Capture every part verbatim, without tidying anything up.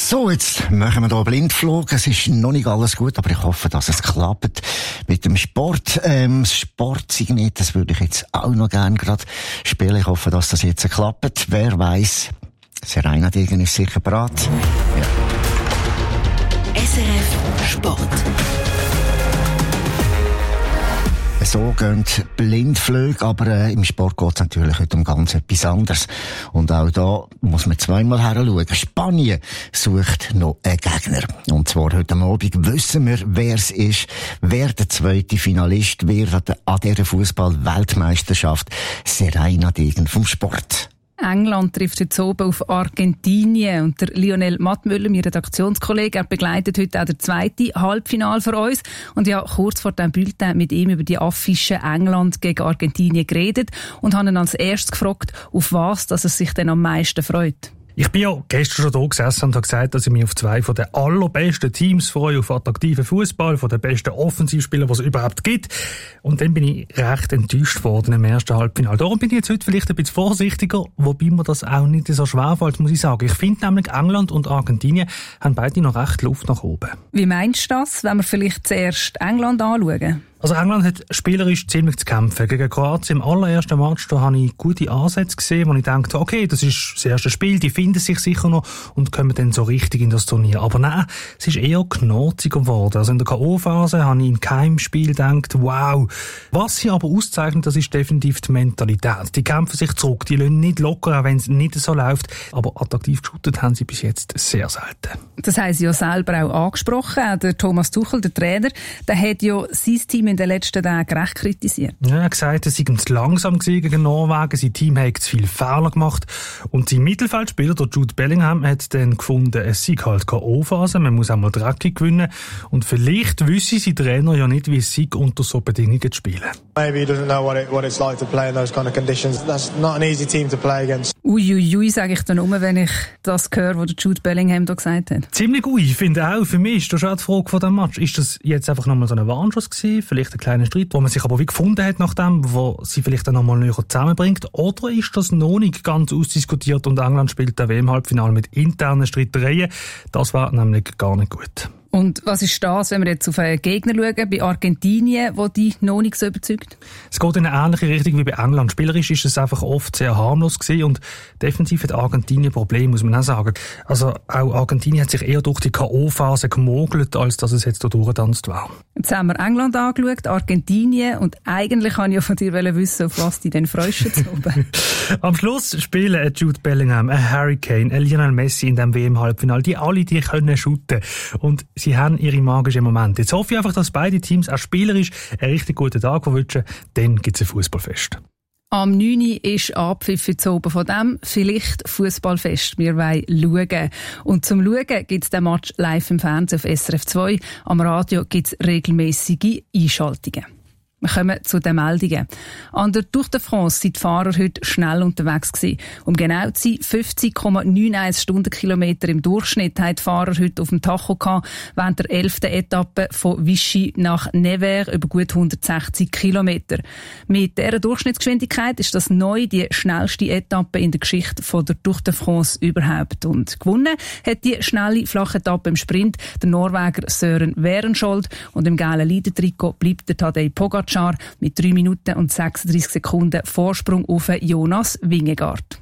So, jetzt machen wir hier Blindflug. Es ist noch nicht alles gut, aber ich hoffe, dass es klappt mit dem Sport. Ähm, das Sportsignet, das würde ich jetzt auch noch gerne gerade spielen. Ich hoffe, dass das jetzt klappt. Wer weiss, Serena Degen ist sicher bereit. Ja. S R F Sport. So gehen Blindflüge, aber äh, im Sport geht es natürlich heute um ganz etwas anderes. Und auch da muss man zweimal heranschauen. Spanien sucht noch einen Gegner. Und zwar heute Abend wissen wir, wer es ist, wer der zweite Finalist wird an dieser Fußball-Weltmeisterschaft. Serena Degen vom Sport. England trifft heute oben auf Argentinien und der Lionel Mattmüller, mein Redaktionskollege, er begleitet heute auch der zweite Halbfinal für uns und ja, kurz vor dem Bulletin mit ihm über die Affische England gegen Argentinien geredet und habe ihn als erstes gefragt, auf was dass er sich denn am meisten freut. Ich bin ja gestern schon da gesessen und habe gesagt, dass ich mich auf zwei von den allerbesten Teams freue, auf attraktiven Fußball, von den besten Offensivspielern, die es überhaupt gibt. Und dann bin ich recht enttäuscht worden im ersten Halbfinale. Darum bin ich jetzt heute vielleicht ein bisschen vorsichtiger, wobei mir das auch nicht so schwer fällt, muss ich sagen. Ich finde nämlich, England und Argentinien haben beide noch recht Luft nach oben. Wie meinst du das, wenn wir vielleicht zuerst England anschauen? Also England hat spielerisch ziemlich zu kämpfen. Gegen Kroatien im allerersten Match, da habe ich gute Ansätze gesehen, wo ich dachte, okay, das ist das erste Spiel, die finden sich sicher noch und kommen dann so richtig in das Turnier. Aber nein, es ist eher knurziger geworden. Also in der K O-Phase habe ich im Keimspiel gedacht, wow. Was sie aber auszeichnet, das ist definitiv die Mentalität. Die kämpfen sich zurück, die lassen nicht locker, auch wenn es nicht so läuft. Aber attraktiv geshootet haben sie bis jetzt sehr selten. Das haben sie ja selber auch angesprochen. Auch der Thomas Tuchel, der Trainer, der hat ja sein Team in den letzten Tagen recht kritisiert. Ja, er hat gesagt, es sei zu langsam gegen Norwegen, sein Team hat zu viele Fehler gemacht und sein Mittelfeldspieler, der Jude Bellingham, hat dann gefunden, es sei halt K O-Phase, man muss auch mal dreckig gewinnen und vielleicht wüsste sein Trainer ja nicht, wie es sei, unter so Bedingungen zu spielen. Maybe he doesn't know what, it, what it's like to play in those kind of conditions. That's not an easy team to play against. Uiuiui, ui, sage ich dann nur, wenn ich das höre, was Jude Bellingham da gesagt hat. Ziemlich ui, ich finde auch, für mich ist das schon die Frage von diesem Match. Ist das jetzt einfach nochmal so ein Warnschuss gewesen? Vielleicht ein kleiner Streit, wo man sich aber wie gefunden hat nach dem, wo sie vielleicht dann nochmal näher zusammenbringt? Oder ist das noch nicht ganz ausdiskutiert und England spielt der W M-Halbfinale mit internen Streitereien? Das war nämlich gar nicht gut. Und was ist das, wenn wir jetzt auf einen Gegner schauen, bei Argentinien, wo die noch nicht so überzeugt? Es geht in eine ähnliche Richtung wie bei England. Spielerisch ist es einfach oft sehr harmlos gewesen und defensiv hat Argentinien Probleme, muss man auch sagen. Also auch Argentinien hat sich eher durch die K O-Phase gemogelt, als dass es jetzt da durchgetanzt war. Jetzt haben wir England angeschaut, Argentinien und eigentlich kann ich ja von dir wissen, auf was die denn freust jetzt oben. Am Schluss spielen Jude Bellingham, Harry Kane, Lionel Messi in dem W M-Halbfinale. Die alle, die können shooten. Und sie haben ihre magischen Momente. Jetzt hoffe ich einfach, dass beide Teams auch spielerisch einen richtig guten Tag verwünschen. Dann gibt es ein Fußballfest. Am neun Uhr ist Abpfiff zu oben von dem. Vielleicht Fußballfest. Wir wollen schauen. Und zum Schauen gibt es den Match live im Fernsehen auf S R F zwei. Am Radio gibt es regelmäßige Einschaltungen. Wir kommen zu den Meldungen. An der Tour de France sind die Fahrer heute schnell unterwegs gewesen. Um genau zu sein, fünfzig Komma einundneunzig Stundenkilometer im Durchschnitt haben die Fahrer heute auf dem Tacho gehabt, während der elften Etappe von Vichy nach Nevers über gut hundertsechzig Kilometer. Mit dieser Durchschnittsgeschwindigkeit ist das neu die schnellste Etappe in der Geschichte von der Tour de France überhaupt. Und gewonnen hat die schnelle flache Etappe im Sprint der Norweger Søren Werenskiold und im gelben Leader-Trikot bleibt der Tadej Pogacar mit drei Minuten und sechsunddreissig Sekunden Vorsprung auf Jonas Vingegaard.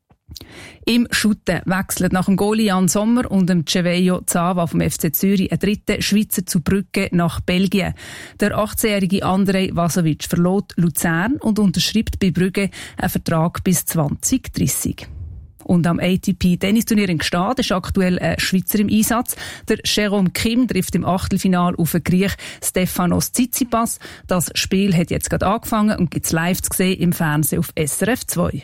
Im Schutten wechselt nach dem Goalie Jan Sommer und dem Cevejo Zava vom F C Zürich ein dritter Schweizer zu Brügge nach Belgien. Der achtzehnjährige Andrej Vasovic verlässt Luzern und unterschreibt bei Brügge einen Vertrag bis zwanzig dreissig. Und am A T P-Tennisturnier in Gstaad ist aktuell ein Schweizer im Einsatz. Der Jérôme Kim trifft im Achtelfinal auf den Griech Stefanos Tsitsipas. Das Spiel hat jetzt gerade angefangen und gibt es live zu sehen im Fernsehen auf S R F zwei.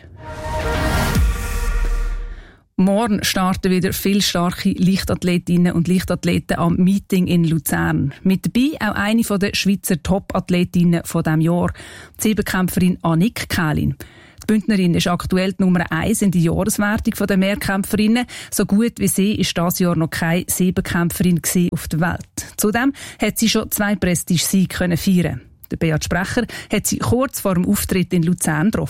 Morgen starten wieder viele starke Leichtathletinnen und Leichtathleten am Meeting in Luzern. Mit dabei auch eine der Schweizer Top-Athletinnen von diesem Jahr, die Siebenkämpferin Annick Kählin. Die Bündnerin ist aktuell die Nummer eins in der Jahreswertung der Mehrkämpferinnen. So gut wie sie ist dieses Jahr noch keine Siebenkämpferin auf der Welt. Zudem hat sie schon zwei Prestige-Siege feiern. Der Beat Sprecher hat sie kurz vor dem Auftritt in Luzern getroffen.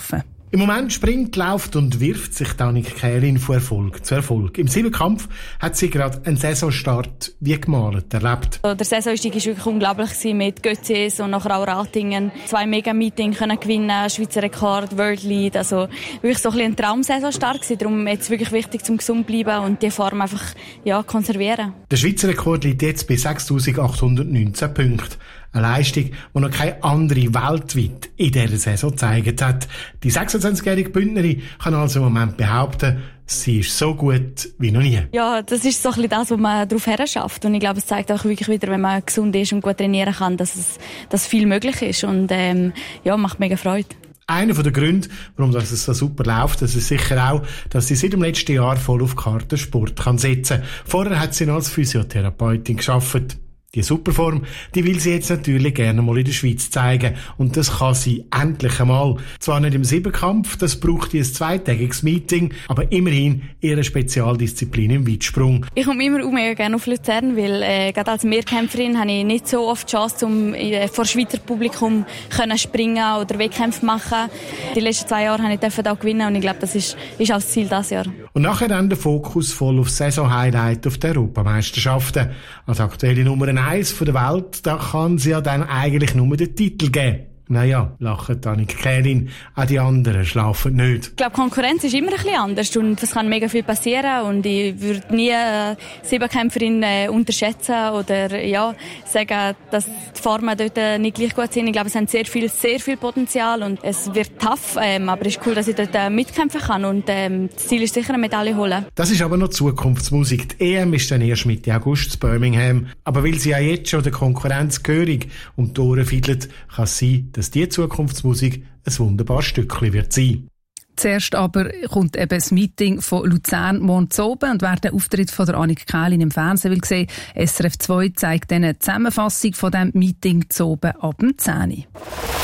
Im Moment springt, läuft und wirft sich Annik Kälin von Erfolg zu Erfolg. Im Siebenkampf hat sie gerade einen Saisonstart wie gemalt erlebt. Der Saisoneinstieg war wirklich unglaublich mit Götzis und nachher auch Ratingen. Zwei Mega-Meetings können gewinnen, Schweizer Rekord, World Lead. Also wirklich so ein, ein Traumsaisonstart gewesen. Darum jetzt wirklich wichtig, zum gesund bleiben und die Form einfach ja, konservieren. Der Schweizer Rekord liegt jetzt bei sechstausendachthundertneunzehn Punkten. Eine Leistung, die noch keine andere weltweit in dieser Saison gezeigt hat. Die sechsundzwanzigjährige Bündnerin kann also im Moment behaupten, sie ist so gut wie noch nie. Ja, das ist so ein bisschen das, was man darauf her schafft. Und ich glaube, es zeigt auch wirklich wieder, wenn man gesund ist und gut trainieren kann, dass es dass viel möglich ist. Und ähm, ja, macht mega Freude. Einer der Gründe, warum das so super läuft, das ist sicher auch, dass sie seit dem letzten Jahr voll auf Karte Sport kann setzen kann. Vorher hat sie noch als Physiotherapeutin gearbeitet. Die Superform, die will sie jetzt natürlich gerne mal in der Schweiz zeigen. Und das kann sie endlich einmal. Zwar nicht im Siebenkampf, das braucht ein zweitägiges Meeting, aber immerhin ihre Spezialdisziplin im Weitsprung. Ich komme immer mega gerne auf Luzern, weil äh, gerade als Mehrkämpferin habe ich nicht so oft die Chance, um äh, vor Schweizer Publikum können springen oder Wettkämpfe machen. Die letzten zwei Jahre durfte ich da gewinnen und ich glaube, das ist, ist als Ziel dieses Jahr. Und nachher dann der Fokus voll auf Saison-Highlight auf die Europameisterschaften. Als aktuelle Nummer eins von der Welt, da kann sie ja dann eigentlich nur den Titel geben. Naja, lacht Annik Kälin, auch die anderen schlafen nicht. Ich glaube, Konkurrenz ist immer ein bisschen anders und es kann mega viel passieren und ich würde nie äh, Siebenkämpferin äh, unterschätzen oder ja, sagen, dass die Formen dort äh, nicht gleich gut sind. Ich glaube, es haben sehr viel, sehr viel Potenzial und es wird tough, ähm, aber es ist cool, dass ich dort äh, mitkämpfen kann und ähm, das Ziel ist sicher eine Medaille holen. Das ist aber noch Zukunftsmusik. Die E M ist dann erst Mitte August in Birmingham. Aber weil sie ja jetzt schon der Konkurrenz gehörig um die Ohren fiedelt, kann es sein, dass die Zukunftsmusik ein wunderbares Stückchen wird sein. Zuerst aber kommt eben das Meeting von Luzern morgen zu oben und wer den Auftritt von der Annik Kälin im Fernsehen will sehen, S R F zwei zeigt eine Zusammenfassung von diesem Meeting zu oben ab dem zehn Uhr.